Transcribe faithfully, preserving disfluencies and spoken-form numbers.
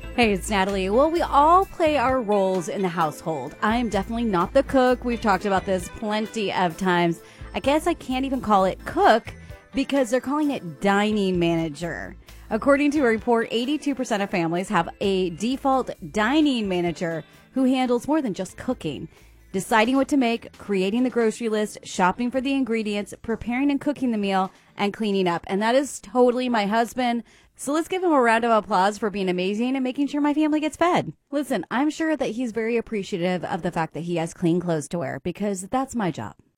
Hey, it's Natalie. Well, we all play our roles in the household. I am definitely not the cook. We've talked about this plenty of times. I guess I can't even call it cook because they're calling it dining manager. According to a report, eighty-two percent of families have a default dining manager who handles more than just cooking. Deciding what to make, creating the grocery list, shopping for the ingredients, preparing and cooking the meal, and cleaning up. And that is totally my husband. So let's give him a round of applause for being amazing and making sure my family gets fed. Listen, I'm sure that he's very appreciative of the fact that he has clean clothes to wear because that's my job.